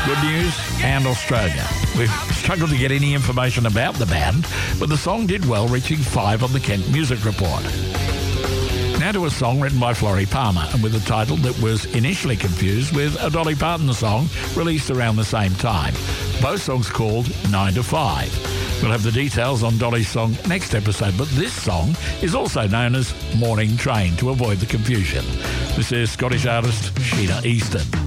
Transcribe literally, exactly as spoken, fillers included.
Good news and Australia. We've struggled to get any information about the band, but the song did well, reaching five on the Kent Music Report. Now to a song written by Florrie Palmer, and with a title that was initially confused with a Dolly Parton song released around the same time. Both songs called nine to five. We'll have the details on Dolly's song next episode, but this song is also known as Morning Train to avoid the confusion. This is Scottish artist Sheena Easton.